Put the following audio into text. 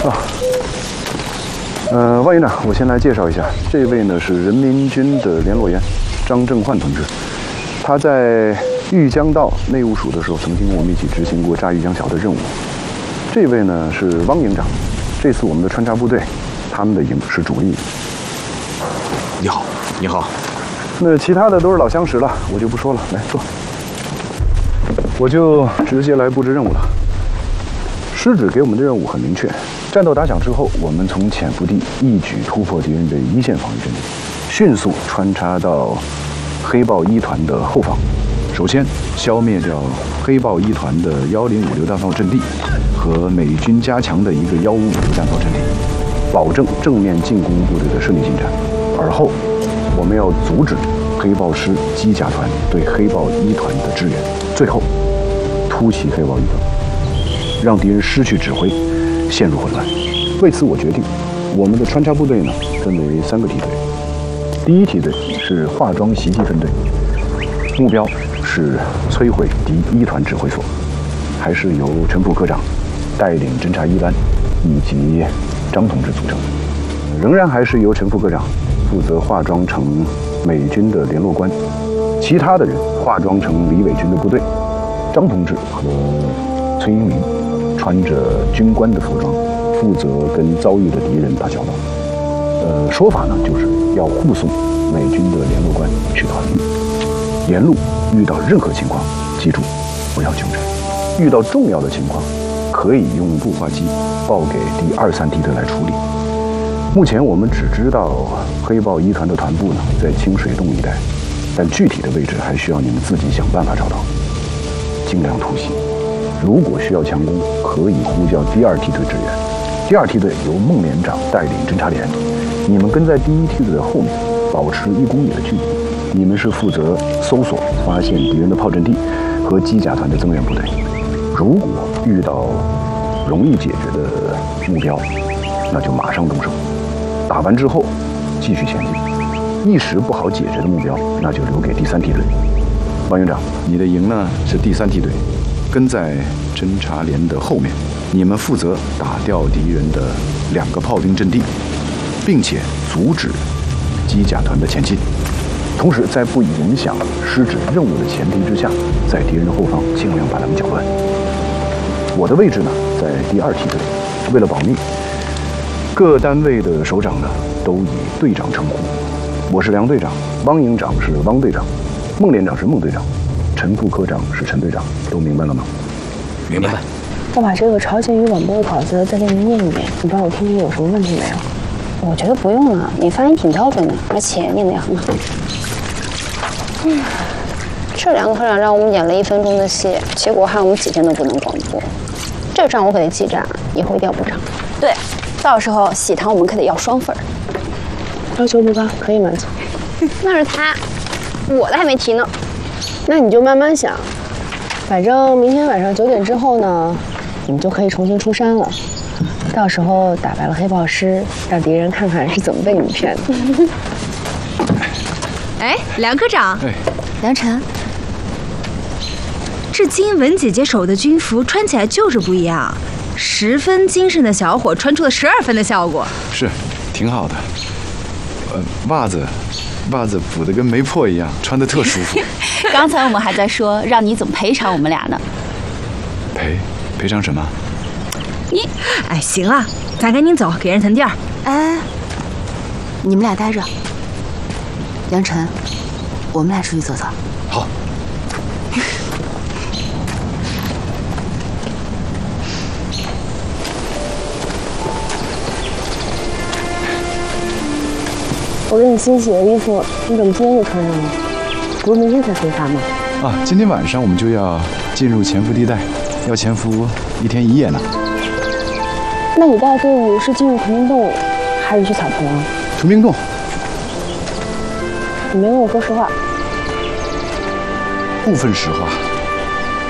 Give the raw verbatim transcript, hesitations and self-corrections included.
啊，呃，万院长，我先来介绍一下，这位呢是人民军的联络员张正焕同志，他在玉江道内务署的时候，曾经跟我们一起执行过炸玉江桥的任务。这位呢是汪营长，这次我们的穿插部队，他们的营是主力。 你好，你好。 那其他的都是老相识了，我就不说了，来坐。我就直接来布置任务了。师指给我们的任务很明确，战斗打响之后，我们从潜伏地一举突破敌人的一线防御阵地，迅速穿插到黑豹一团的后方。首先消灭掉黑豹一团的幺零五榴弹炮阵地和美军加强的一个幺五五榴弹炮阵地，保证正面进攻部队的顺利进展。而后，我们要阻止黑豹师机甲团对黑豹一团的支援，最后突袭黑豹一团，让敌人失去指挥，陷入混乱。为此，我决定，我们的穿插部队呢分为三个梯队。第一梯队是化妆袭击分队，目标是摧毁敌一团指挥所，还是由陈副科长带领侦察一班以及张同志组成，仍然还是由陈副科长负责化妆成美军的联络官，其他的人化妆成李伟军的部队。张同志和崔英明穿着军官的服装，负责跟遭遇的敌人打交道。呃，说法呢，就是要护送美军的联络官去团里。沿路遇到任何情况，记住不要纠缠。遇到重要的情况，可以用步话机报给第二三梯队来处理。目前我们只知道黑豹一团的团部呢在清水洞一带，但具体的位置还需要你们自己想办法找到，尽量突袭。如果需要强攻，可以呼叫第二梯队支援。第二梯队由孟连长带领侦察连，你们跟在第一梯队的后面，保持一公里的距离。你们是负责搜索、发现敌人的炮阵地和机甲团的增援部队。如果遇到容易解决的目标，那就马上动手。打完之后继续前进。一时不好解决的目标，那就留给第三梯队。王营长，你的营呢是第三梯队，跟在侦察连的后面，你们负责打掉敌人的两个炮兵阵地，并且阻止机甲团的前进。同时，在不影响师指任务的前提之下，在敌人的后方尽量把他们搅乱。我的位置呢在第二梯队，为了保密，各单位的首长呢都以队长称呼。我是梁队长，汪营长是汪队长，孟连长是孟队长，陈副科长是陈队长，都明白了吗？ 明白。 我把这个朝鲜语广播的稿子再给你念一遍，你帮我听听有什么问题没有？我觉得不用了，你发音挺标准的，而且念得也很好。嗯，这梁科长让我们演了一分钟的戏，结果害我们几天都不能广播。这账我可得记账，以后一定要补偿。对，到时候喜糖我们可得要双份儿。要求不高，可以满足。那是他，我的还没提呢。那你就慢慢想，反正明天晚上九点之后呢，你们就可以重新出山了。到时候打败了黑豹师，让敌人看看是怎么被你们骗的。 哎，梁科长， 哎， 梁晨，这金文姐姐手的军服穿起来就是不一样，十分精神的小伙穿出了十二分的效果。 是，挺好的。呃，袜子，袜子补得跟没破一样，穿得特舒服。 刚才我们还在说让你怎么赔偿我们俩呢。 赔赔偿什么？ 你，哎，行了，咱赶紧走，给人腾地儿。 哎，你们俩待着。梁晨，我们俩出去走走。 好。 我给你新洗的衣服，你怎么今天就穿上了？不是明天才出发吗？ 啊，今天晚上我们就要进入潜伏地带，要潜伏一天一夜呢。 那你带队伍是进入屯兵洞，还是去草坪啊？ 屯兵洞。 你没跟我说实话。 部分实话。